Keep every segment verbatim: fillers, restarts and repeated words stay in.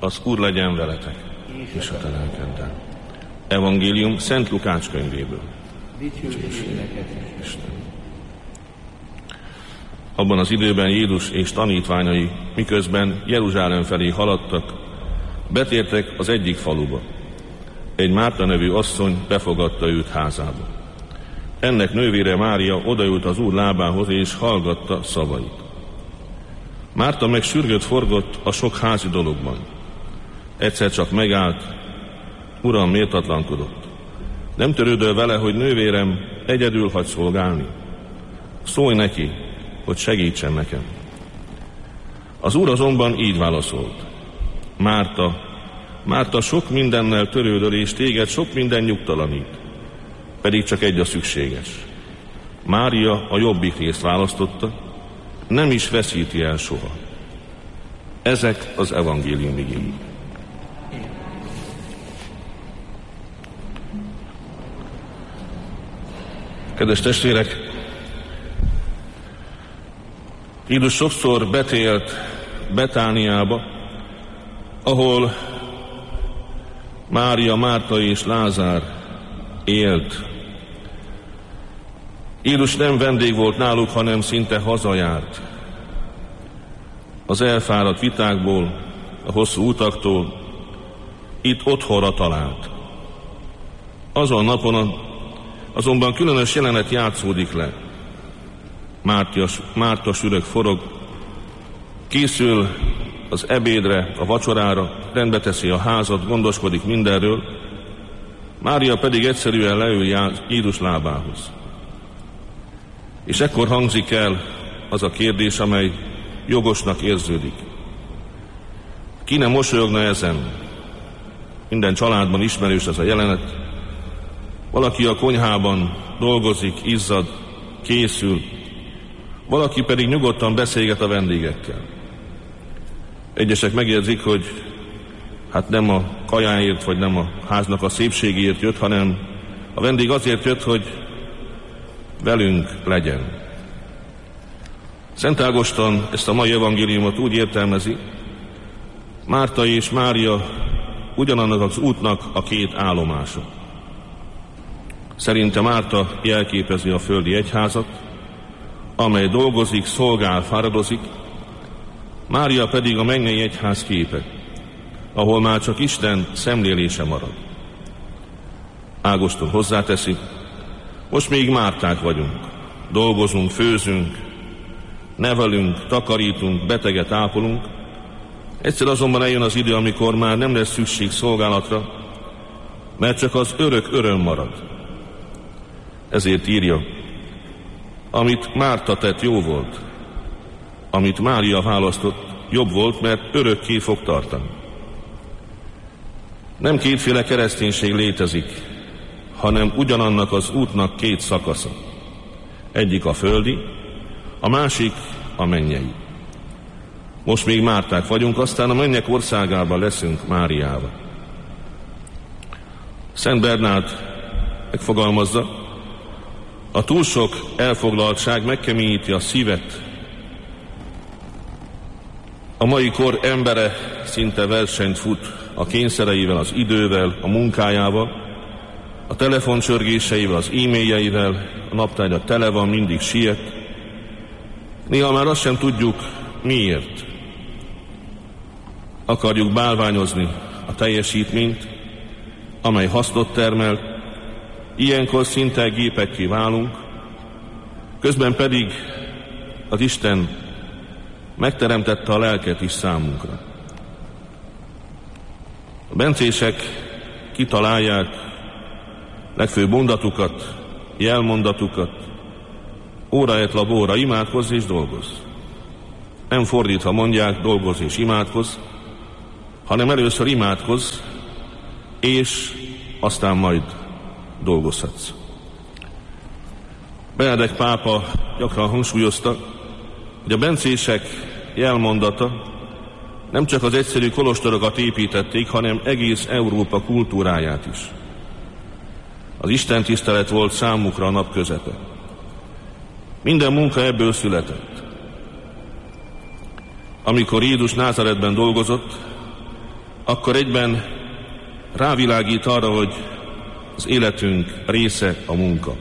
Az Úr legyen veletek, és a te lelkeddel. Evangélium Szent Lukács könyvéből. Isten. Abban az időben Jézus és tanítványai, miközben Jeruzsálem felé haladtak, betértek az egyik faluba. Egy Márta nevű asszony befogadta őt házába. Ennek nővére Mária odaült az Úr lábához, és hallgatta szavait. Márta meg sürgött forgott a sok házi dologban. Egyszer csak megállt, Uram, méltatlankodott. Nem törődöl vele, hogy nővérem egyedül hagy szolgálni? Szólj neki, hogy segítsen nekem. Az Úr azonban így válaszolt. Márta, Márta, sok mindennel törődöl, és téged sok minden nyugtalanít. Pedig csak egy a szükséges. Mária a jobbik részt választotta, nem is veszíti el soha. Ezek az evangélium igéi. Kedves testvérek, Jézus sokszor betélt Betániába, ahol Mária, Márta és Lázár élt. Jézus nem vendég volt náluk, hanem szinte hazajárt. Az elfáradt vitákból, a hosszú utaktól itt otthonra talált. Azon napon azonban különös jelenet játszódik le. Márta, Márta sürög forog, készül az ebédre, a vacsorára, rendbe teszi a házat, gondoskodik mindenről, Mária pedig egyszerűen leül Jézus lábához. És ekkor hangzik el az a kérdés, amely jogosnak érződik. Ki ne mosolyogna ezen? Minden családban ismerős ez a jelenet. Valaki a konyhában dolgozik, izzad, készül, valaki pedig nyugodtan beszélget a vendégekkel. Egyesek megjegyzik, hogy hát nem a kajáért, vagy nem a háznak a szépségéért jött, hanem a vendég azért jött, hogy velünk legyen. Szent Ágoston ezt a mai evangéliumot úgy értelmezi, Márta és Mária ugyanannak az útnak a két állomása. Szerinte Márta jelképezi a földi egyházat, amely dolgozik, szolgál, fáradozik, Mária pedig a mennyei egyház képe, ahol már csak Isten szemlélése marad. Ágoston hozzáteszi, most még Márták vagyunk, dolgozunk, főzünk, nevelünk, takarítunk, beteget ápolunk, egyszer azonban eljön az idő, amikor már nem lesz szükség szolgálatra, mert csak az örök öröm marad. Ezért írja, amit Márta tett, jó volt, amit Mária választott, jobb volt, mert örökké fog tartani. Nem kétféle kereszténység létezik, hanem ugyanannak az útnak két szakasza. Egyik a földi, a másik a mennyei. Most még Márták vagyunk, aztán a mennyek országában leszünk Máriával. Szent Bernárd megfogalmazza, a túl sok elfoglaltság megkeményíti a szívet. A mai kor embere szinte versenyt fut a kényszereivel, az idővel, a munkájával, a telefoncsörgéseivel, az e-mailjeivel, a naptárja tele van, mindig siet. Néha már azt sem tudjuk, miért. Akarjuk bálványozni a teljesítményt, amely hasznot termel, ilyenkor szinte gépekké válunk, közben pedig az Isten megteremtette a lelket is számunkra. A bencések kitalálják legfőbb mondatukat, jelmondatukat, óra et labóra, imádkozz és dolgozz. Nem fordítva mondják, dolgozz és imádkozz, hanem először imádkozz, és aztán majd dolgozhatsz. Benedek pápa gyakran hangsúlyozta, hogy a bencések jelmondata nem csak az egyszerű kolostorokat építették, hanem egész Európa kultúráját is. Az istentisztelet volt számukra a nap közepe. Minden munka ebből született. Amikor Jézus Názáretben dolgozott, akkor egyben rávilágít arra, hogy az életünk része a munka.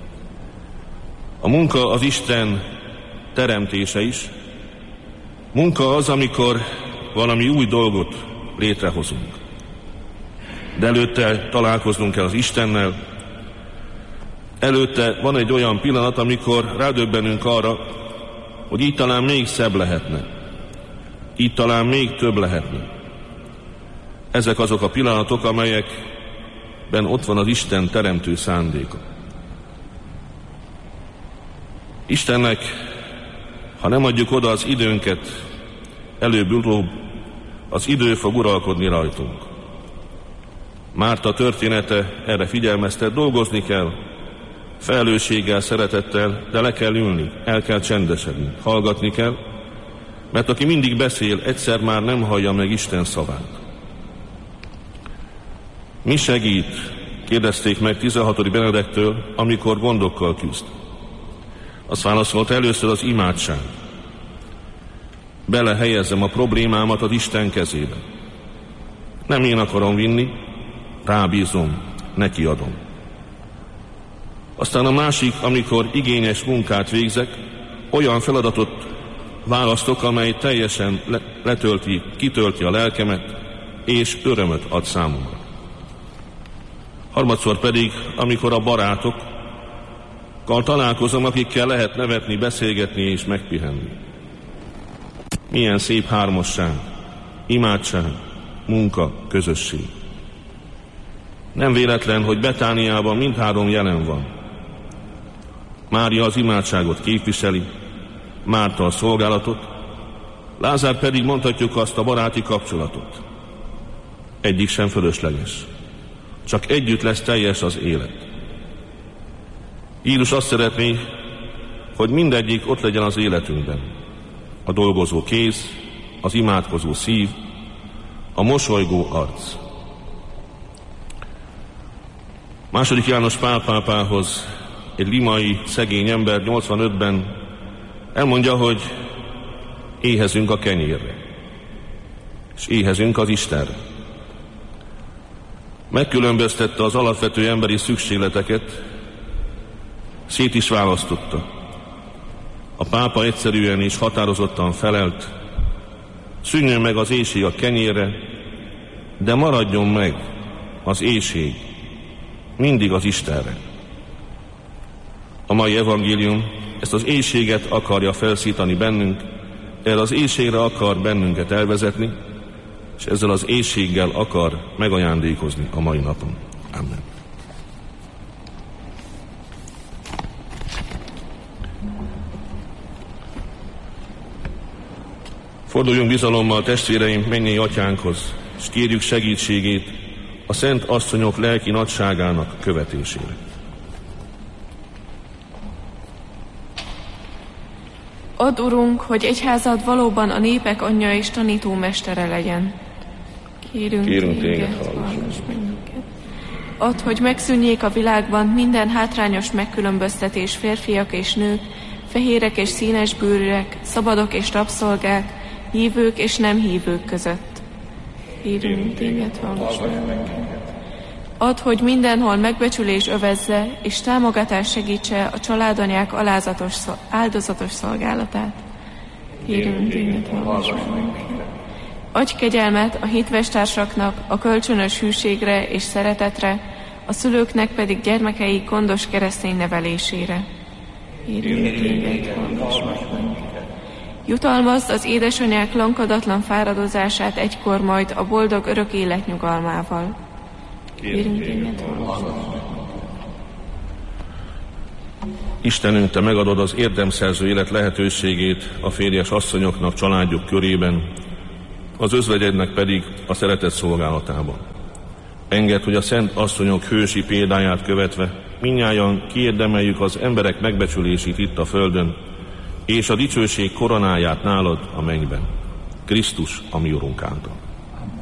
A munka az Isten teremtése is. Munka az, amikor valami új dolgot létrehozunk. De előtte találkoznunk kell az Istennel. Előtte van egy olyan pillanat, amikor rádöbbenünk arra, hogy így talán még szebb lehetne. Így talán még több lehetne. Ezek azok a pillanatok, amelyekben ott van az Isten teremtő szándéka. Istennek, ha nem adjuk oda az időnket, előbb-utóbb az idő fog uralkodni rajtunk. Márta története erre figyelmeztet, dolgozni kell, felelősséggel, szeretettel, de le kell ülni, el kell csendesedni, hallgatni kell, mert aki mindig beszél, egyszer már nem hallja meg Isten szavát. Mi segít, kérdezték meg tizenhatodik Benedektől, amikor gondokkal küzd. Azt válaszolta, először az imádság. Belehelyezem a problémámat az Isten kezébe. Nem én akarom vinni, rábízom, neki adom. Aztán a másik, amikor igényes munkát végzek, olyan feladatot választok, amely teljesen letölti, kitölti a lelkemet, és örömöt ad számomra. Harmadszor pedig, amikor a barátokkal találkozom, akikkel lehet nevetni, beszélgetni és megpihenni. Milyen szép hármasság, imádság, munka, közösség. Nem véletlen, hogy Betániában mindhárom jelen van. Mária az imádságot képviseli, Márta a szolgálatot, Lázár pedig mondhatjuk azt a baráti kapcsolatot. Egyik sem fölösleges. Csak együtt lesz teljes az élet. Jézus azt szeretné, hogy mindegyik ott legyen az életünkben. A dolgozó kéz, az imádkozó szív, a mosolygó arc. Második János Pál pápához egy limai szegény ember nyolcvanötben elmondja, hogy éhezünk a kenyérre, és éhezünk az Istenre. Megkülönböztette az alapvető emberi szükségleteket, szét is választotta. A pápa egyszerűen és határozottan felelt, szűnjön meg az éhség a kenyérre, de maradjon meg az éhség mindig az Istenre. A mai evangélium ezt az éhséget akarja felszítani bennünk, erre az éhségre akar bennünket elvezetni, és ezzel az éhséggel akar megajándékozni a mai napon. Amen. Forduljunk bizalommal testvéreim mennyei atyánkhoz, és kérjük segítségét a szent asszonyok lelki nagyságának követésére. Add, Urunk, hogy egyházad valóban a népek anyja és tanító mestere legyen. Kérünk, Kérünk téged, téged, hallgass bennünket. Add, hogy megszűnjék a világban minden hátrányos megkülönböztetés férfiak és nők, fehérek és színes bőrűek, szabadok és rabszolgák, hívők és nem hívők között. Kérünk téged, hallgass bennünket. Add, hogy mindenhol megbecsülés övezze és támogatás segítse a családanyák alázatos, áldozatos szolgálatát. Kérünk téged, hallgass bennünket. Adj kegyelmet a hitvestársaknak a kölcsönös hűségre és szeretetre, a szülőknek pedig gyermekeik gondos keresztény nevelésére. Kérünk téged, hallgass bennünket. Jutalmazd az édesanyák lankadatlan fáradozását egykor majd a boldog örök élet nyugalmával. Kérünk téged, hallgass bennünket. Istenünk, Te megadod az érdemszerző élet lehetőségét a férjes asszonyoknak családjuk körében, az özvegyednek pedig a szeretet szolgálatában. Engedd, hogy a szent asszonyok hősi példáját követve mindnyájan kiérdemeljük az emberek megbecsülését itt a földön, és a dicsőség koronáját nálad a mennyben. Krisztus, a mi Urunk által.